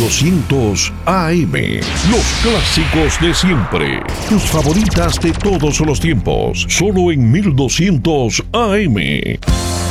1200 AM. Los clásicos de siempre. Tus favoritas de todos los tiempos. Solo en 1200 AM.